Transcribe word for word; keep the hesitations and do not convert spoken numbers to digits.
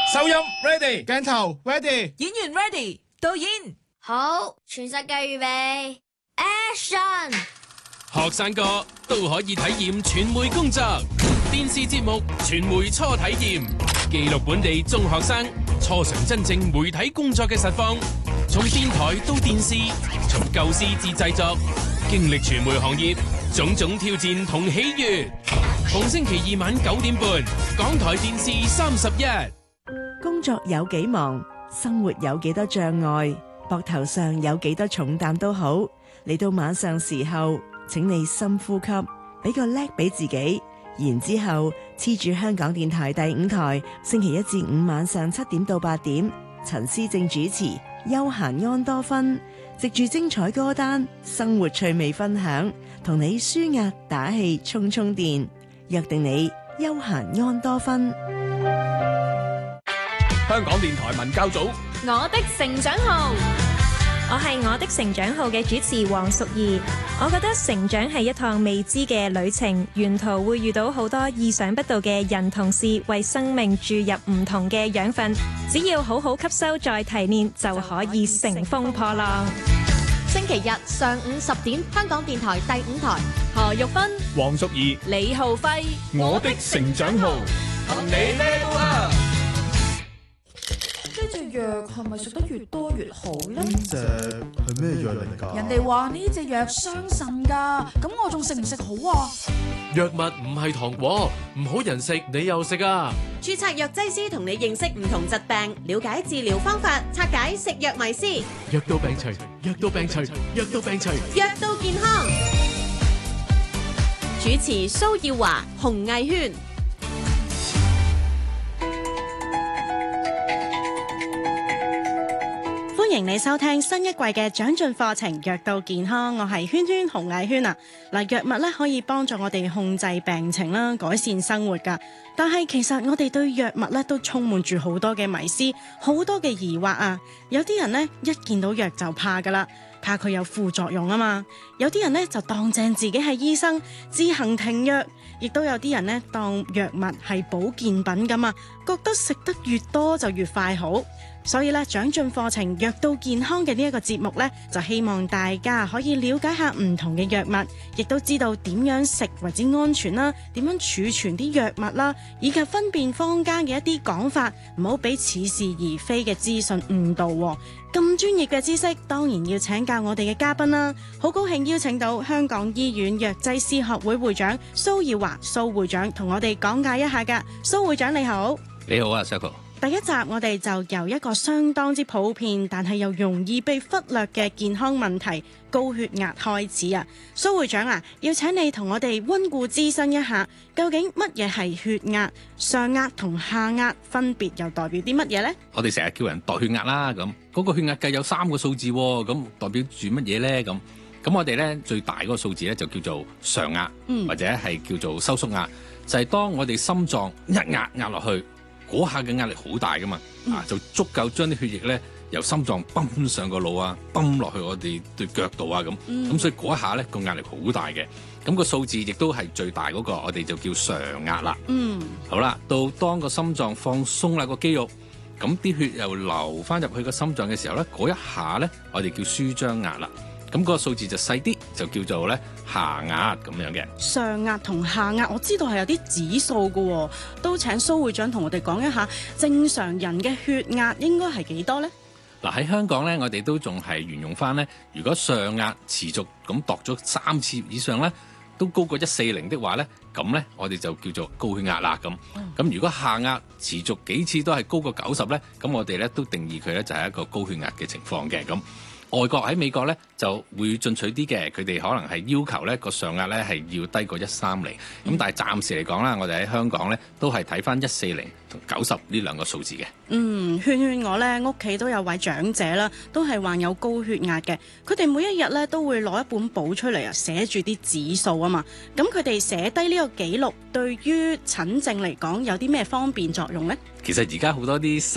收音 ready， 鏡頭 ready， 演員 ready， 導演好，全世界預備 ，Action！ 學生哥都可以體驗傳媒工作，電視節目傳媒初體驗，記錄本地中學生初嘗真正媒體工作嘅實況，從電台到電視，從構思至製作，經歷傳媒行業種種挑戰同喜悅。逢星期二晚九點半，港台電視三十一。 工作有幾忙，生活有幾多障礙，膊頭上有幾多重擔都好，嚟到晚上時候，請你深呼吸，俾個叻俾自己，然之後黐住香港電台第五台，星期一至五晚上七點到八點，陳思正主持《休閒安多芬》，藉住精彩歌單、生活趣味分享，同你舒壓打氣充充電，約定你休閒安多芬。 香港電台文教組我的成長號，我係我的成長號嘅主持黃淑儀。我覺得成長係一趟未知嘅旅程，沿途會遇到好多意想不到嘅人同事，為生命注入唔同嘅養分。只要好好吸收再提煉，就可以乘風破浪。 星期日上午十點，香港電台第五台， 何玉芬、 黃淑儀， 李浩輝， 我的成長號，同你 level up。 呢隻藥係咪食得越多越好呢？ 呢隻係咩藥嚟㗎？ 人哋話呢隻藥傷腎㗎，咁我仲食唔食好啊？ 藥物唔係糖果，唔好人食你又食啊！ 註冊藥劑師同你認識唔同疾病，了解治療方法，拆解食藥迷思。 藥到病除，藥到病除，藥到病除， 藥到健康。主持蘇耀華、洪藝軒。 歡迎你收聽新一季嘅長進課程藥到健康，我係圈圈洪藝軒啊！嗱，藥物咧可以幫助我哋控制病情啦，改善生活噶。但係其實我哋對藥物咧都充滿住好多嘅迷思，好多嘅疑惑啊！有啲人呢，一見到藥就怕噶啦，怕佢有副作用啊嘛。有啲人呢，就當正自己係醫生，自行停藥，亦都有啲人呢，當藥物係保健品咁啊，覺得食得越多就越快好。所以咧，長進課程藥到健康嘅呢一個節目咧，就希望大家可以了解下唔同嘅藥物，亦都知道點樣食為之安全啦，點樣儲存啲藥物啦，以及分辨坊間嘅一啲講法，唔好俾似是而非嘅資訊誤導。咁專業嘅知識，當然要請教我哋嘅嘉賓啦。好高興邀請到香港醫院藥劑師學會會長蘇耀華蘇會長同我哋講解一下㗎。蘇會長你好。 你好啊 Circle。 第一集我哋就由一個相當之普遍但係又容易被忽略嘅健康問題高血壓開始啊。蘇會長啊，要請你同我哋溫故知新一下，究竟乜嘢係血壓？上壓同下壓分別又代表啲乜嘢呢？ 我哋成日叫人度血壓啦，咁嗰個血壓計有三個數字，咁代表住乜嘢呢？咁咁我哋咧最大嗰個數字咧就叫做上壓，嗯、或者係叫做收縮壓，就係、是、當我哋心臟一壓壓落去。嗰下嘅壓力好大噶嘛，嗯、啊就足夠將啲血液咧由心臟泵上個腦啊，泵落去我哋對腳度啊咁，咁、嗯、所以嗰一下咧個壓力好大嘅，咁、個數字亦都係最大嗰個，我哋就叫上壓啦。嗯，好啦，到當個心臟放鬆啦個肌肉，咁啲血又流翻入去個心臟嘅時候咧，嗰一下咧我哋叫舒張壓啦。咁、那、嗰個數字就細啲，就叫做咧下壓咁樣嘅。 上壓同下壓，我知道係有啲指數嘅，都請蘇會長同我哋講一下，正常人嘅血壓應該係幾多呢？ 嗱，喺香港咧，我哋都仲係沿用翻咧，如果上壓持續咁度咗三次以上咧，都高過一四零的話咧，咁咧我哋就叫做高血壓啦咁。咁、嗯、如果下壓持續幾次都係高過九十咧，咁我哋咧都定義佢咧就係一個高血壓嘅情況嘅咁。外國喺美國咧就會進取啲嘅，佢哋可能係要求咧個上壓咧係要低過一三零，咁但係暫時嚟講啦，我哋喺香港咧都係睇翻一四零同九十呢兩個數字嘅。 嗯，勸勸我咧，屋企都有位長者啦，都係患有高血壓嘅，佢哋每一日咧都會攞一本簿出嚟啊，寫住啲指數啊嘛，咁佢哋寫低呢個記錄，對於診症嚟講有啲咩方便作用呢？ 其實而家好多啲